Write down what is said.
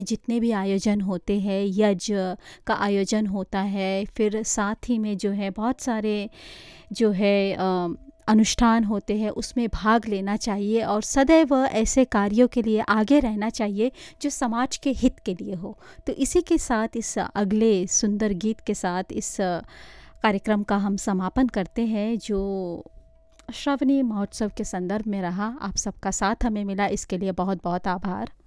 जितने भी आयोजन होते हैं, यज्ञ का आयोजन होता है, फिर साथ ही में जो है बहुत सारे जो है अनुष्ठान होते हैं, उसमें भाग लेना चाहिए और सदैव ऐसे कार्यों के लिए आगे रहना चाहिए जो समाज के हित के लिए हो। तो इसी के साथ इस अगले सुंदर गीत के साथ इस कार्यक्रम का हम समापन करते हैं, जो श्रावणी महोत्सव के संदर्भ में रहा। आप सबका साथ हमें मिला, इसके लिए बहुत बहुत आभार।